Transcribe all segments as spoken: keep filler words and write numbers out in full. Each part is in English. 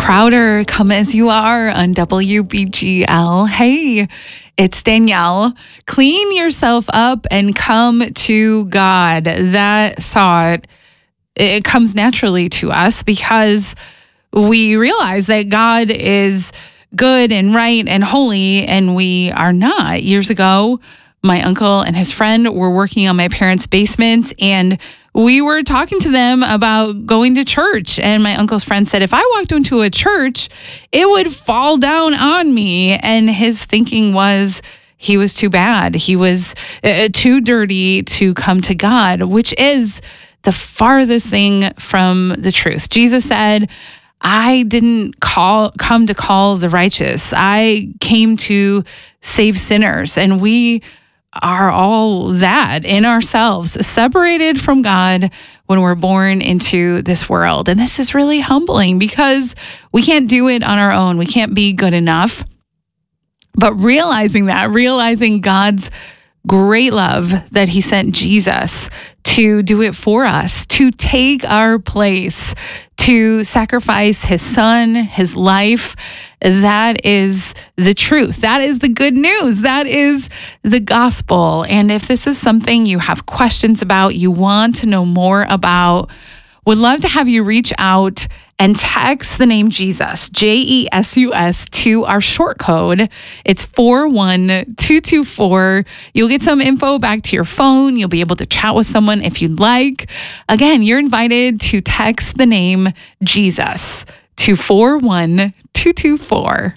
Crowder, come as you are on W B G L. Hey, it's Danielle. Clean yourself up and come to God. That thought, it comes naturally to us because we realize that God is good and right and holy, and we are not. Years ago, my uncle and his friend were working on my parents' basement, and we were talking to them about going to church. And my uncle's friend said, if I walked into a church, it would fall down on me. And his thinking was he was too bad. He was uh, too dirty to come to God, which is the farthest thing from the truth. Jesus said, I didn't call come to call the righteous. I came to save sinners. And we are all that in ourselves, separated from God when we're born into this world. And this is really humbling because we can't do it on our own. We can't be good enough. But realizing that, realizing God's great love that he sent Jesus to do it for us, to take our place, to sacrifice his son, his life. That is the truth. That is the good news. That is the gospel. And if this is something you have questions about, you want to know more about, would love to have you reach out and text the name Jesus, J E S U S, to our short code. It's four one two two four. You'll get some info back to your phone. You'll be able to chat with someone if you'd like. Again, you're invited to text the name Jesus to four one two two four.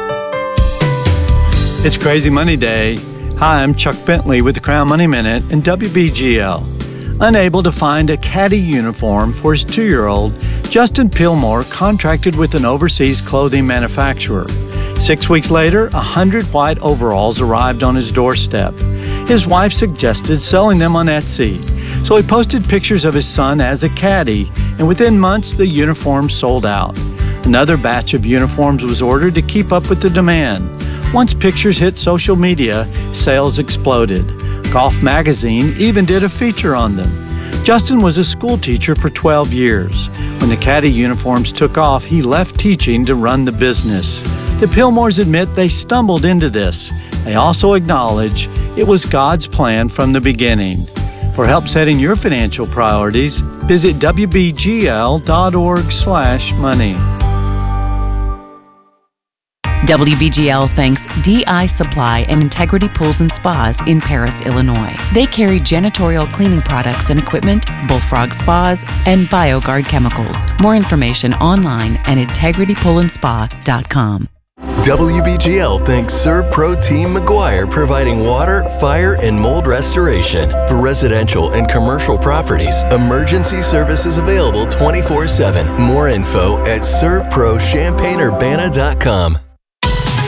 It's Crazy Money Day. Hi, I'm Chuck Bentley with the Crown Money Minute and W B G L. Unable to find a caddy uniform for his two-year-old, Justin Pillmore contracted with an overseas clothing manufacturer. Six weeks later, a hundred white overalls arrived on his doorstep. His wife suggested selling them on Etsy, so he posted pictures of his son as a caddy, and within months, the uniforms sold out. Another batch of uniforms was ordered to keep up with the demand. Once pictures hit social media, sales exploded. Golf Magazine even did a feature on them. Justin was a school teacher for twelve years. When the caddy uniforms took off, he left teaching to run the business. The Pillmores admit they stumbled into this. They also acknowledge it was God's plan from the beginning. For help setting your financial priorities, visit W B G L dot org slash money. W B G L thanks D I Supply and Integrity Pools and Spas in Paris, Illinois. They carry janitorial cleaning products and equipment, Bullfrog Spas, and BioGuard chemicals. More information online at integrity pool and spa dot com. W B G L thanks ServPro Team McGuire, providing water, fire, and mold restoration. For residential and commercial properties, emergency services available twenty-four seven. More info at serve pro champaign urbana dot com.